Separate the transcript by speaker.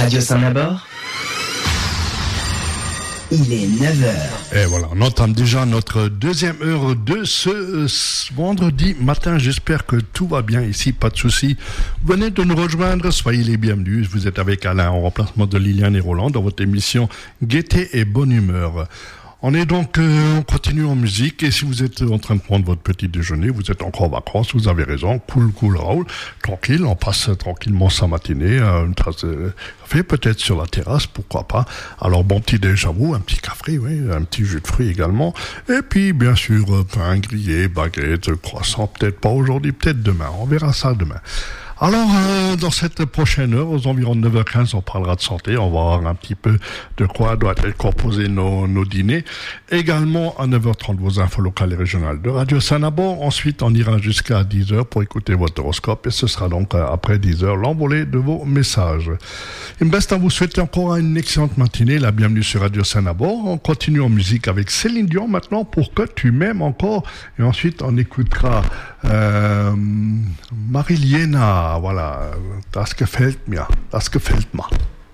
Speaker 1: Radio Saint-Nabord, il est 9h.
Speaker 2: Et voilà, on entame déjà notre deuxième heure de ce vendredi matin. J'espère que tout va bien ici, pas de soucis. Venez de nous rejoindre, soyez les bienvenus. Vous êtes avec Alain en remplacement de Liliane et Roland dans votre émission Gaieté et Bonne Humeur. On est donc, on continue en musique, et si vous êtes en train de prendre votre petit déjeuner, vous êtes encore en vacances, vous avez raison, cool, Raoul, tranquille, on passe tranquillement sa matinée, une tasse de café, peut-être sur la terrasse, pourquoi pas. Alors bon petit déj à vous, un petit café, oui, un petit jus de fruits également, et puis bien sûr, pain grillé, baguette, croissant, peut-être pas aujourd'hui, peut-être demain, on verra ça demain. Alors, dans cette prochaine heure, aux environs de 9h15, on parlera de santé. On va voir un petit peu de quoi doit être composé nos dîners. Également, à 9h30, vos infos locales et régionales de Radio Saint-Nabord. Ensuite, on ira jusqu'à 10h pour écouter votre horoscope. Et ce sera donc, après 10h, l'envolée de vos messages. Il me reste à vous souhaiter encore une excellente matinée. La bienvenue sur Radio Saint-Nabord. On continue en musique avec Céline Dion maintenant, pour que tu m'aimes encore. Et ensuite, on écoutera Marie-Liena. Voilà, das gefällt mir.